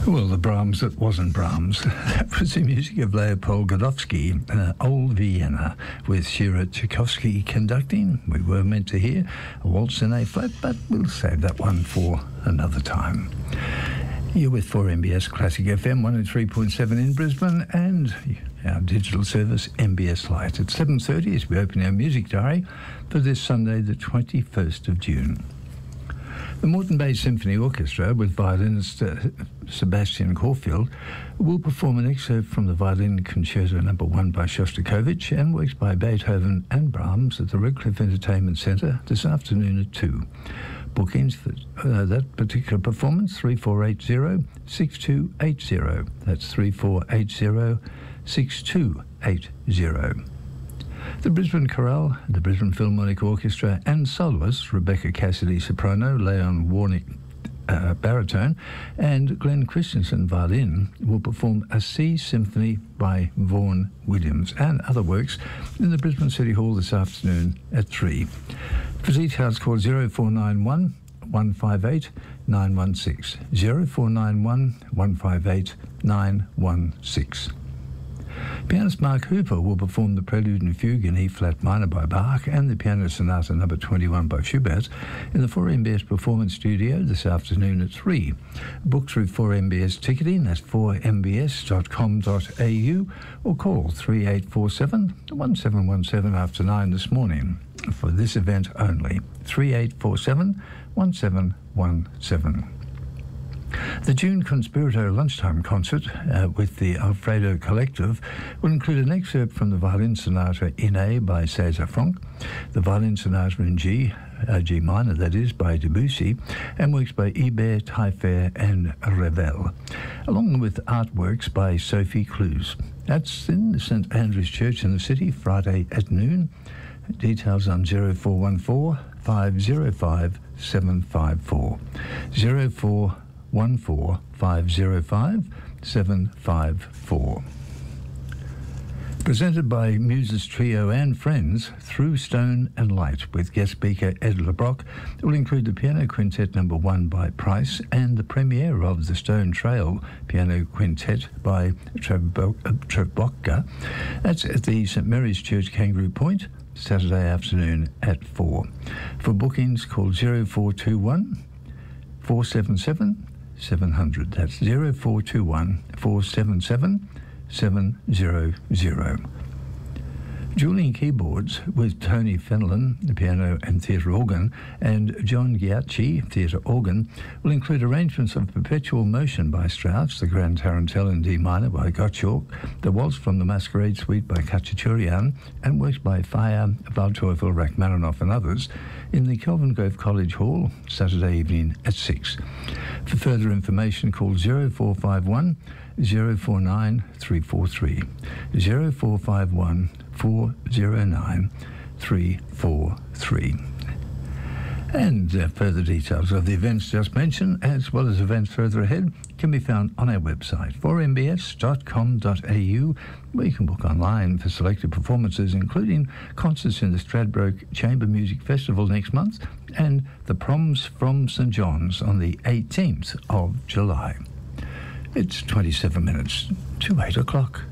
Well, the Brahms that wasn't Brahms. That was the music of Leopold Godowsky, Old Vienna, with Sheila Tchaikovsky conducting. We were meant to hear a waltz in A-flat, but we'll save that one for another time. You're with 4MBS Classic FM 103.7 in Brisbane and our digital service MBS Lite at 7:30 as we open our music diary for this Sunday, the 21st of June. The Moreton Bay Symphony Orchestra, with violinist Sebastian Caulfield, will perform an excerpt from the Violin Concerto No. 1 by Shostakovich and works by Beethoven and Brahms at the Redcliffe Entertainment Centre this afternoon at 2. Bookings for that particular performance, 3480-6280. That's 3480-6280. The Brisbane Chorale, the Brisbane Philharmonic Orchestra and soloists Rebecca Cassidy soprano, Leon Warnick baritone and Glenn Christensen violin will perform a Sea Symphony by Vaughan Williams and other works in the Brisbane City Hall this afternoon at 3. For details, call 0491 158 916. 0491 158 916. Pianist Mark Hooper will perform the Prelude and Fugue in E-flat minor by Bach and the Piano Sonata No. 21 by Schubert in the 4MBS Performance Studio this afternoon at 3. Book through 4MBS ticketing, that's 4mbs.com.au, or call 3847-1717 after 9 this morning for this event only. 3847-1717. The June Conspirato Lunchtime Concert with the Alfredo Collective will include an excerpt from the Violin Sonata in A by César Franck, the Violin Sonata in G minor, that is, by Debussy, and works by Ibert, Taillefer and Ravel, along with artworks by Sophie Cluse. That's in the St Andrew's Church in the City, Friday at noon. Details on 0414 505 754. 0414-505-754. Presented by Muses Trio and Friends, Through Stone and Light, with guest speaker Ed LeBrock. It will include the Piano Quintet No. 1 by Price and the premiere of the Stone Trail Piano Quintet by Trebocka. That's at the St Mary's Church, Kangaroo Point, Saturday afternoon at 4. For bookings, call 0421 477 700. That's 0421 477 700. Julian Keyboards with Tony Fenelon, the piano and theatre organ, and John Giacchi, theatre organ, will include arrangements of Perpetual Motion by Strauss, the Grand Tarantella in D minor by Gottschalk, the Waltz from the Masquerade Suite by Khachaturian, and works by Faya, Waldteufel, Rachmaninoff and others in the Kelvin Grove College Hall, Saturday evening at 6. For further information, call 0451 049 343. 0451 409 343. And further details of the events just mentioned, as well as events further ahead, can be found on our website, 4mbs.com.au, where you can book online for selected performances, including concerts in the Stradbroke Chamber Music Festival next month and the Proms from St John's on the 18th of July. It's 27 minutes to 8 o'clock.